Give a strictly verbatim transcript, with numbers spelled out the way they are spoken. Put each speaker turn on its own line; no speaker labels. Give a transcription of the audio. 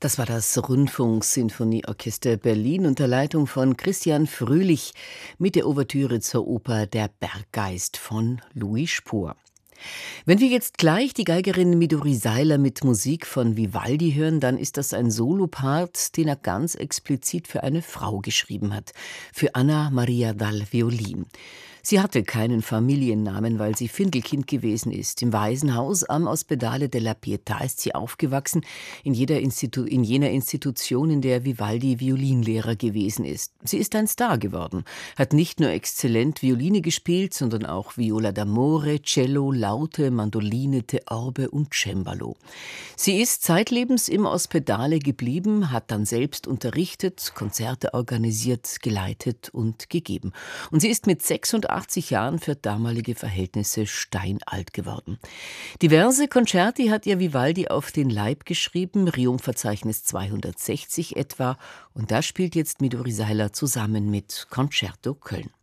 Das war das Rundfunksinfonieorchester Berlin unter Leitung von Christian Fröhlich mit der Ouvertüre zur Oper Der Berggeist von Louis Spohr. Wenn wir jetzt gleich die Geigerin Midori Seiler mit Musik von Vivaldi hören, dann ist das ein Solopart, den er ganz explizit für eine Frau geschrieben hat, für Anna Maria dal Violin. Sie hatte keinen Familiennamen, weil sie Findelkind gewesen ist. Im Waisenhaus am Ospedale della Pietà ist sie aufgewachsen, in, jeder Institu- in jener Institution, in der Vivaldi Violinlehrer gewesen ist. Sie ist ein Star geworden, hat nicht nur exzellent Violine gespielt, sondern auch Viola d'amore, Cello, Laute, Mandoline, Theorbe und Cembalo. Sie ist zeitlebens im Ospedale geblieben, hat dann selbst unterrichtet, Konzerte organisiert, geleitet und gegeben. Und sie ist mit sechsundachtzig Jahren für damalige Verhältnisse steinalt geworden. Diverse Concerti hat ihr Vivaldi auf den Leib geschrieben, Riom-Verzeichnis zweihundertsechzig etwa, und da spielt jetzt Midori Seiler zusammen mit Concerto Köln.